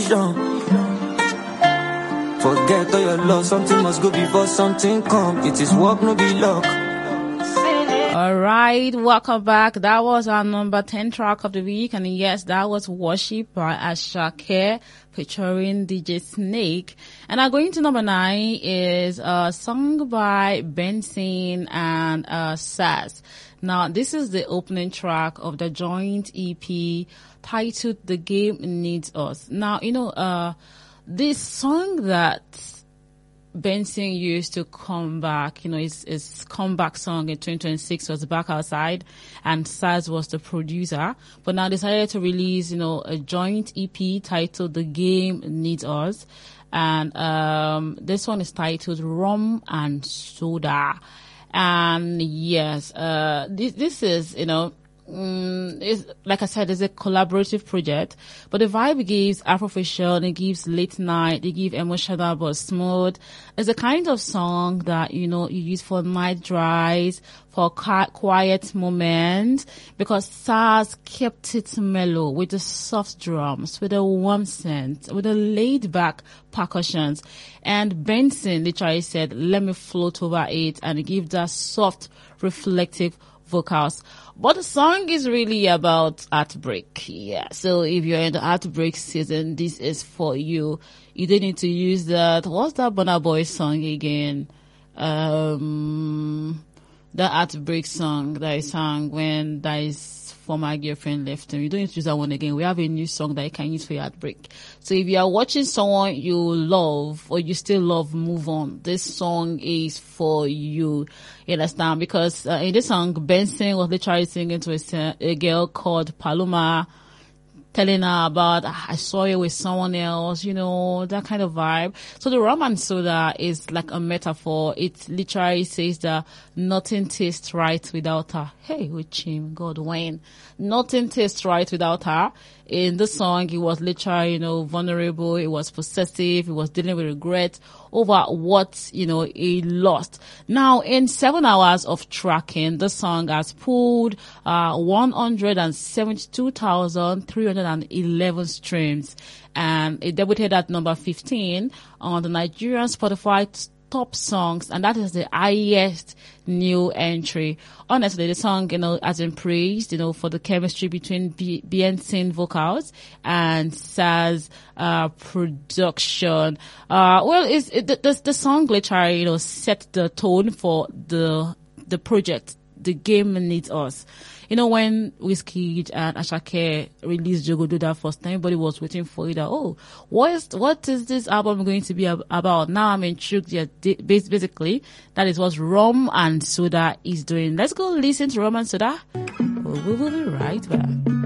Forget all your love, something must go before something come. It is work, no be luck. All right, welcome back. That was our number 10 track of the week. And yes, that was Worship by Asake featuring DJ Snake. And our going to number 9 is a song by Benson and Saz. Now, this is the opening track of the joint EP titled The Game Needs Us. Now, this song that Benson used to come back, his comeback song in 2026 was Back Outside, and Saz was the producer. But now decided to release, a joint EP titled The Game Needs Us. And this one is titled Rum and Soda. And yes, this is, it's, like I said, it's a collaborative project, but the vibe gives Afrofusion, it gives late night, it gives emotional but smooth. It's a kind of song that, you use for night drives, for quiet moments, because Saz kept it mellow with the soft drums, with a warm scent, with the laid back percussions. And Benson literally said, let me float over it and give that soft, reflective vocals. But the song is really about heartbreak. Yeah. So if you're in the heartbreak season, this is for you. You don't need to use that. What's that Burna Boy song again? The heartbreak song that I sang when that is former girlfriend left him. You don't need to use that one again. We have a new song that you can use for your heartbreak. So if you are watching someone you love or you still love, move on. This song is for you. You understand? Because in this song, Benson was literally singing to a girl called Paloma, telling her about, I saw you with someone else, that kind of vibe. So the Rum and Soda is like a metaphor. It literally says that nothing tastes right without her. Hey, with him, God, Wayne. Nothing tastes right without her. In the song, he was literally, vulnerable. He was possessive. He was dealing with regret over what, he lost. Now, in 7 hours of tracking, the song has pulled 172,311 streams, and it debuted at number 15 on the Nigerian Spotify top songs, and that is the highest new entry. Honestly, the song, has been praised, for the chemistry between Benson vocals and Saz production. The song literally, set the tone for the project. The Game Needs Us. When Wizkid and Asake released Jogododa first time, everybody was waiting for it. What is this album going to be about? Now I'm intrigued. Yeah, basically, that is what Rum and Soda is doing. Let's go listen to Rum and Soda. We will be right back.